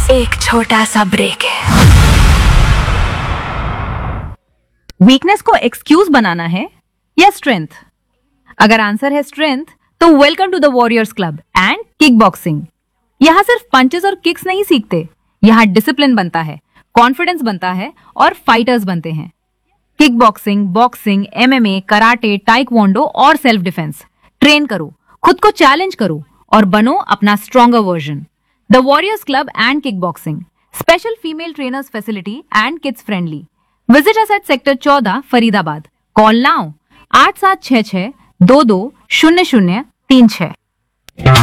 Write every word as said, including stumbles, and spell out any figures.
एक छोटा सा ब्रेक है। वीकनेस को एक्सक्यूज बनाना है या स्ट्रेंथ? अगर आंसर है स्ट्रेंथ, तो welcome to the warriors club and kick boxing. यहाँ सिर्फ पंचेस और किक्स नहीं सीखते, यहाँ डिसिप्लिन बनता है, कॉन्फिडेंस बनता है और फाइटर्स बनते हैं। Kick boxing, boxing, MMA, karate, taekwondo और सेल्फ डिफेंस ट्रेन करो, खुद को चैलेंज करो और बनो अपना stronger version. The warriors club and kick boxing, special female trainers facility and kids friendly. Visit us at sector चौदह, फरीदाबाद। कॉल नाउ आठ सात छह छह दो दो शून्य शून्य तीन छह।